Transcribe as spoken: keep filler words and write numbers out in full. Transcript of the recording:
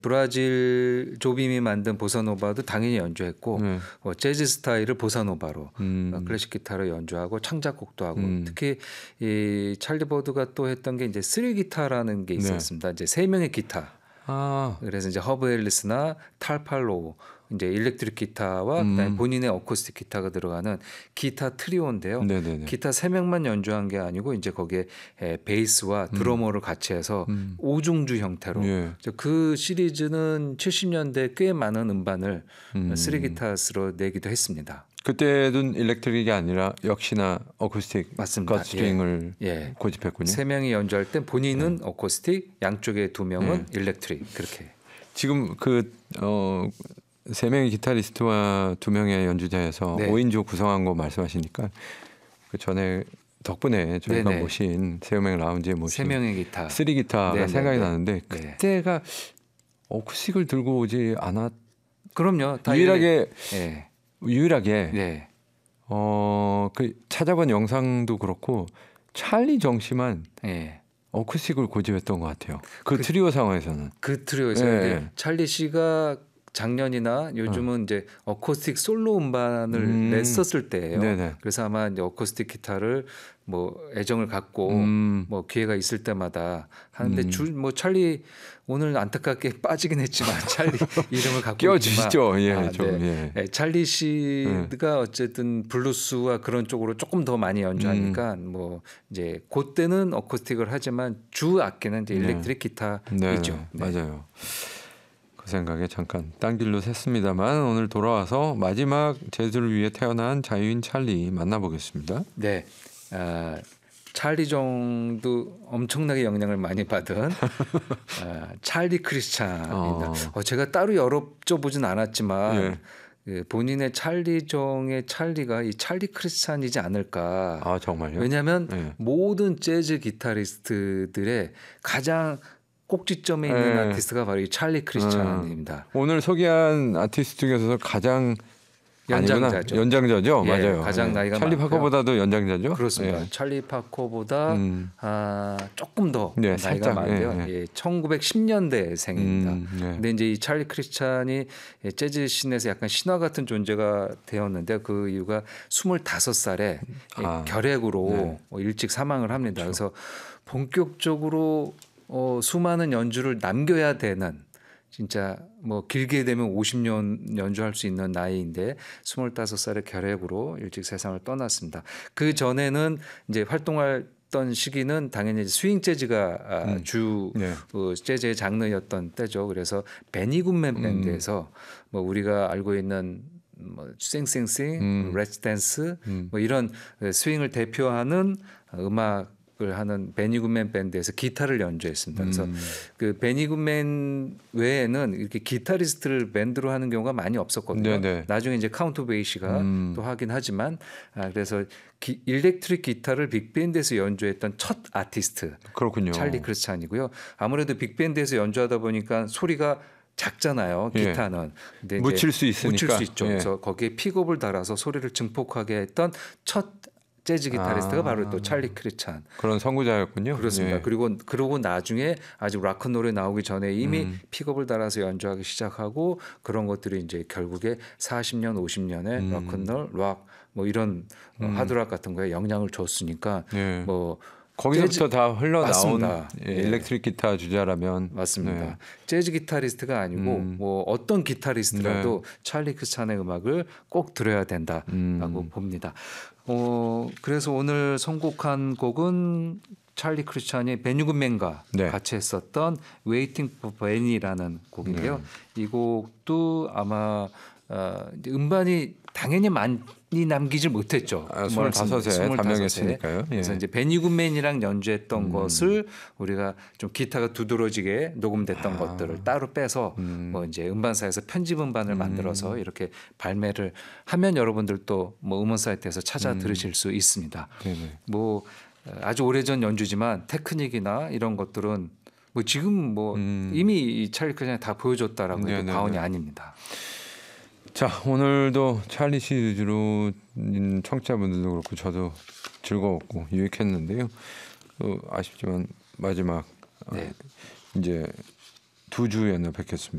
브라질 조빔이 만든 보사노바도 당연히 연주했고 네. 어, 재즈 스타일을 보사노바로 음. 어, 클래식 기타로 연주하고 창작곡도 하고 음. 특히 이 찰리 버드가 또 했던 게 이제 쓰리 기타라는 게 네. 있었습니다. 이제 세 명의 기타. 아. 그래서 이제 허브 앨리스나 탈팔로 이제 일렉트릭 기타와 그다음에 음. 본인의 어쿠스틱 기타가 들어가는 기타 트리오인데요. 네네네. 기타 세 명만 연주한 게 아니고 이제 거기에 에, 베이스와 드러머를 같이 해서 음. 오중주 형태로 예. 그 시리즈는 칠십 년대 꽤 많은 음반을 음. 쓰리 기타스로 내기도 했습니다. 그때는 일렉트릭이 아니라 역시나 어쿠스틱 맞습니다. 겉스트링을 예. 예. 고집했군요. 세 명이 연주할 땐 본인은 네. 어쿠스틱, 양쪽에 두 명은 네. 일렉트릭 그렇게. 지금 그 어, 세 명의 기타리스트와 두 명의 연주자에서 네. 오 인조 구성한 거 말씀하시니까 그 전에 덕분에 저희가 네네. 모신 세우맹 라운지에 모신 세 명의 기타, 쓰리 기타가 네네네. 생각이 나는데 네. 그때가 어쿠스틱을 들고 오지 않았. 그럼요. 다 유일하게 네. 유일하게 네. 어, 그 찾아본 영상도 그렇고 찰리 정씨만 네. 어쿠스틱을 고집했던 것 같아요. 그, 그 트리오 상황에서는. 그 트리오에서 네. 찰리 씨가 작년이나 요즘은 어. 이제 어쿠스틱 솔로 음반을 음. 냈었을 때예요. 네네. 그래서 아마 이제 어쿠스틱 기타를 뭐 애정을 갖고 음. 뭐 기회가 있을 때마다 하는데 음. 주 뭐 찰리 오늘 안타깝게 빠지긴 했지만 찰리 이름을 갖고 끼워주시죠. 예, 아, 좀, 네. 예. 네, 찰리 씨가 네. 어쨌든 블루스와 그런 쪽으로 조금 더 많이 연주하니까 음. 뭐 이제 그때는 어쿠스틱을 하지만 주 악기는 이제 일렉트릭 네. 기타이죠. 네, 네. 맞아요. 그 생각에 잠깐 딴 길로 샜습니다만 오늘 돌아와서 마지막 재즈를 위해 태어난 자유인 찰리 만나보겠습니다. 네, 아, 찰리 정도 엄청나게 영향을 많이 받은 아, 찰리 크리스찬입니다. 어. 어, 제가 따로 여쭤보진 않았지만 예. 그 본인의 찰리 정의 찰리가 이 찰리 크리스찬이지 않을까. 아 정말요? 왜냐하면 예. 모든 재즈 기타리스트들의 가장 꼭지점에 있는 네. 아티스트가 바로 이 찰리 크리스찬입니다. 음. 오늘 소개한 아티스트 중에서 가장 연장자죠. 아니구나. 연장자죠. 예, 맞아요. 가장 예. 나이가 찰리 많고요. 파커보다도 연장자죠. 그렇습니다. 예. 찰리 파커보다 음. 아, 조금 더 네, 나이가 살짝, 많은데요. 예, 예. 예, 천구백십 년대생입니다. 음, 네. 근데 이제 이 찰리 크리스찬이 재즈 씬에서 약간 신화 같은 존재가 되었는데 그 이유가 스물다섯 살에 아, 결핵으로 네. 일찍 사망을 합니다. 그렇죠. 그래서 본격적으로 어, 수많은 연주를 남겨야 되는 진짜 뭐 길게 되면 오십 년 연주할 수 있는 나이인데 스물다섯 살의 결핵으로 일찍 세상을 떠났습니다. 그 전에는 이제 활동했던 시기는 당연히 스윙 재즈가 음. 주 네. 그 재즈의 장르였던 때죠. 그래서 베니 굿맨 밴드에서 음. 뭐 우리가 알고 있는 뭐 쌩쌩쌩, 음. 렛츠 댄스 음. 뭐 이런 스윙을 대표하는 음악 을 하는 베니 굿맨 밴드에서 기타를 연주했습니다. 그래서 음. 그 베니 굿맨 외에는 이렇게 기타리스트를 밴드로 하는 경우가 많이 없었거든요. 네네. 나중에 이제 카운트 베이시가 음. 또 하긴 하지만 아, 그래서 기, 일렉트릭 기타를 빅밴드에서 연주했던 첫 아티스트 그렇군요. 찰리 크리스찬이고요. 아무래도 빅밴드에서 연주하다 보니까 소리가 작잖아요. 기타는. 예. 근데 묻힐 수 있으니까. 묻힐 수 있죠. 예. 그래서 거기에 픽업을 달아서 소리를 증폭하게 했던 첫 재즈 기타리스트가 아, 바로 또 찰리 크리스찬 그런 선구자였군요. 그렇습니다. 예. 그리고 그러고 나중에 아직 락큰롤에 나오기 전에 이미 음. 픽업을 달아서 연주하기 시작하고 그런 것들이 이제 결국에 사십 년, 오십 년에 음. 락큰롤, 락 뭐 이런 음. 하드락 같은 거에 영향을 줬으니까 예. 뭐 거기서부터 재즈, 다 흘러나온 예. 일렉트릭 기타 주자라면 맞습니다. 네. 재즈 기타리스트가 아니고 음. 뭐 어떤 기타리스트라도 네. 찰리 크리스찬의 음악을 꼭 들어야 된다라고 음. 봅니다. 어, 그래서 오늘 선곡한 곡은 찰리 크리스찬이 베니 굿맨과 네. 같이 했었던 Waiting for Benny라는 곡인데요. 네. 이 곡도 아마 어, 음반이 당연히 많이 남기질 못했죠. 아, 스물다섯에 단명했으니까요. 예. 그래서 이제 베니 굿맨이랑 연주했던 음. 것을 우리가 좀 기타가 두드러지게 녹음됐던 아. 것들을 따로 빼서 음. 뭐 이제 음반사에서 편집 음반을 음. 만들어서 이렇게 발매를 하면 여러분들도 뭐 음원 사이트에서 찾아 들으실 수 있습니다. 네네. 뭐 아주 오래전 연주지만 테크닉이나 이런 것들은 뭐 지금 뭐 음. 이미 이 찰리 크리스찬이 다 보여줬다라고 해도 네네네. 과언이 아닙니다. 자 오늘도 찰리 시리즈로 청취자분들도 그렇고 저도 즐거웠고 유익했는데요. 또 아쉽지만 마지막 네. 어, 이제 두 주에나 뵙겠습니다.